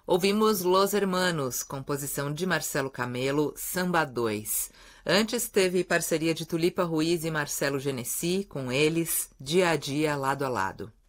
Ouvimos Los Hermanos, composição de Marcelo Camelo, Samba 2. Antes teve parceria de Tulipa Ruiz e Marcelo Genesi, com eles, Dia a Dia, Lado a Lado.